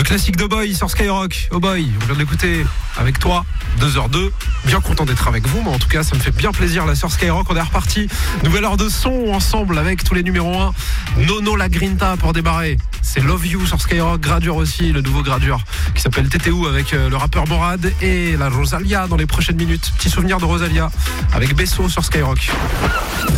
Le classique de Boy sur Skyrock. Oh Boy, on vient de l'écouter avec toi, 2h02. Bien content d'être avec vous, mais en tout cas, ça me fait bien plaisir là sur Skyrock. On est reparti. Nouvelle heure de son ensemble avec tous les numéros 1. Nono la Grinta pour démarrer. C'est Love You sur Skyrock. Gradure aussi, le nouveau Gradure qui s'appelle TTU avec le rappeur Morad et la Rosalia dans les prochaines minutes. Petit souvenir de Rosalia avec Besso sur Skyrock.